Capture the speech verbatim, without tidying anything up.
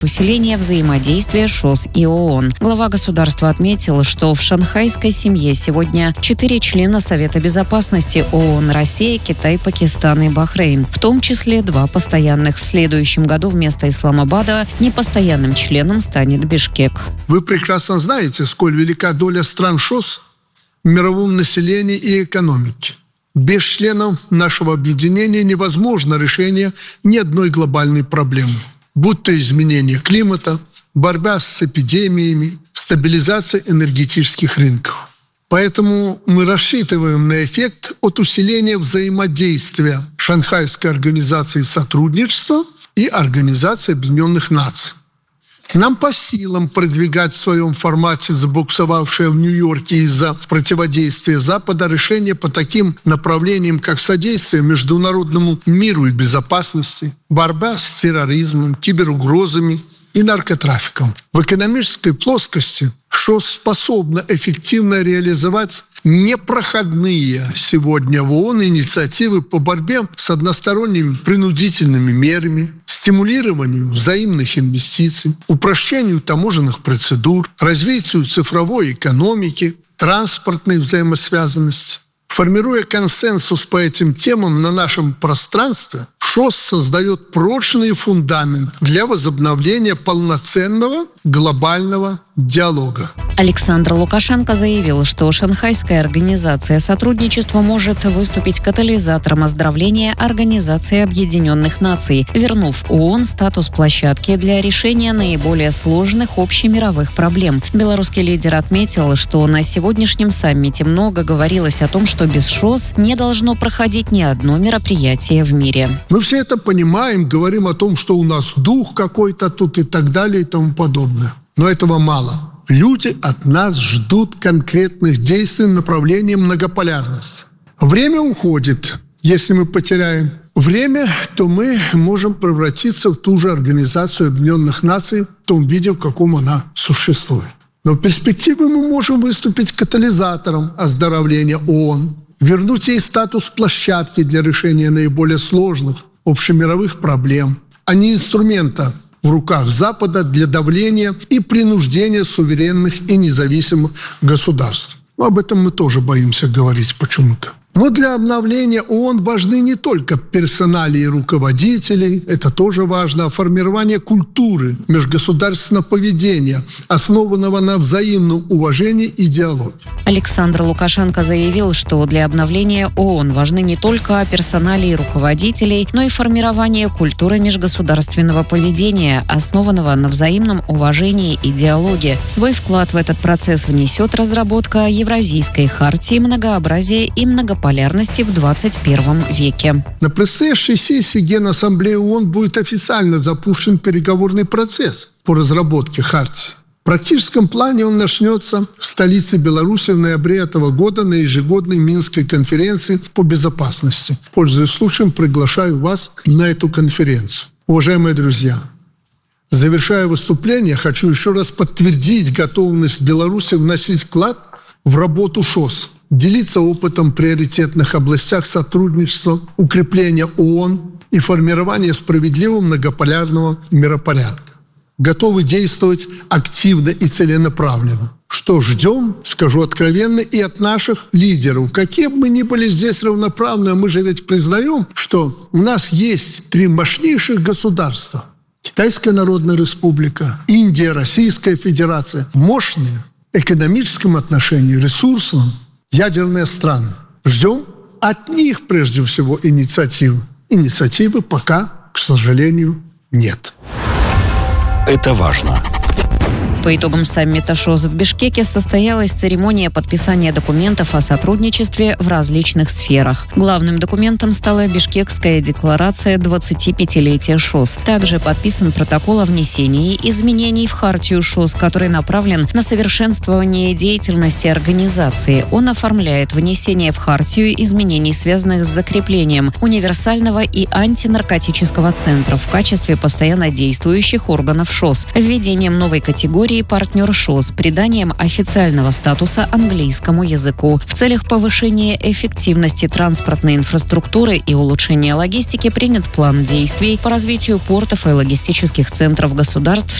усиление взаимодействия ШОС и ООН. Глава государства отметил, что в шанхайской семье сегодня четыре члена Совета безопасности ООН: Россия, Китай, Пакистан и Бахрейн, в том числе два постоянных. В следующем году вместо Исламабада непостоянным членом станет Бишкек. Вы прекрасно знаете, сколь велика доля стран ШОС в мировом населении и экономике. Без членов нашего объединения невозможно решение ни одной глобальной проблемы, будь то изменение климата, борьба с эпидемиями, стабилизация энергетических рынков. Поэтому мы рассчитываем на эффект от усиления взаимодействия Шанхайской организации сотрудничества и Организации Объединенных Наций. Нам по силам продвигать в своем формате забуксовавшее в Нью-Йорке из-за противодействия Запада решение по таким направлениям, как содействие международному миру и безопасности, борьба с терроризмом, киберугрозами и наркотрафиком. В экономической плоскости ШОС способна эффективно реализовать непроходные сегодня в ООН инициативы по борьбе с односторонними принудительными мерами, стимулированию взаимных инвестиций, упрощению таможенных процедур, развитию цифровой экономики, транспортной взаимосвязанности. Формируя консенсус по этим темам на нашем пространстве, ШОС создает прочный фундамент для возобновления полноценного глобального диалога. Александр Лукашенко заявил, что Шанхайская организация сотрудничества может выступить катализатором оздоровления Организации Объединенных Наций, вернув ООН статус площадки для решения наиболее сложных общемировых проблем. Белорусский лидер отметил, что на сегодняшнем саммите много говорилось о том, что без ШОС не должно проходить ни одно мероприятие в мире. Мы все это понимаем, говорим о том, что у нас дух какой-то тут и так далее и тому подобное. Но этого мало. Люди от нас ждут конкретных действий в направлении многополярности. Время уходит. Если мы потеряем время, то мы можем превратиться в ту же Организацию Объединенных Наций в том виде, в каком она существует. Но в перспективе мы можем выступить катализатором оздоровления ООН, вернуть ей статус площадки для решения наиболее сложных общемировых проблем, а не инструмента в руках Запада для давления и принуждения суверенных и независимых государств. Но об этом мы тоже боимся говорить почему-то. Но для обновления ООН важны не только персоналии руководителей, это тоже важно, а формирование культуры межгосударственного поведения, основанного на взаимном уважении и диалоге. Александр Лукашенко заявил, что для обновления ООН важны не только персоналии руководителей, но и формирование культуры межгосударственного поведения, основанного на взаимном уважении и диалоге. Свой вклад в этот процесс внесет разработка Евразийской хартии многообразия и многополярности полярности в двадцать первом веке. На предстоящей сессии Генассамблеи ООН будет официально запущен переговорный процесс по разработке хартии. В практическом плане он начнется в столице Беларуси в ноябре этого года на ежегодной Минской конференции по безопасности. Пользуясь случаем, приглашаю вас на эту конференцию. Уважаемые друзья, завершая выступление, хочу еще раз подтвердить готовность Беларуси вносить вклад в работу ШОС, делиться опытом в приоритетных областях сотрудничества, укрепления ООН и формирования справедливого многополярного миропорядка. Готовы действовать активно и целенаправленно. Что ждем, скажу откровенно, и от наших лидеров. Какие бы мы ни были здесь равноправны, мы же ведь признаем, что у нас есть три мощнейших государства. Китайская Народная Республика, Индия, Российская Федерация. Мощные в экономическом отношении, ресурсном, ядерные страны. Ждем от них прежде всего инициативы. Инициативы пока, к сожалению, нет. Это важно. По итогам саммита ШОС в Бишкеке состоялась церемония подписания документов о сотрудничестве в различных сферах. Главным документом стала Бишкекская декларация двадцатипятилетия ШОС. Также подписан протокол о внесении изменений в хартию ШОС, который направлен на совершенствование деятельности организации. Он оформляет внесение в хартию изменений, связанных с закреплением универсального и антинаркотического центров в качестве постоянно действующих органов ШОС, введением новой категории территории партнер ШОС приданием официального статуса английскому языку. В целях повышения эффективности транспортной инфраструктуры и улучшения логистики принят план действий по развитию портов и логистических центров государств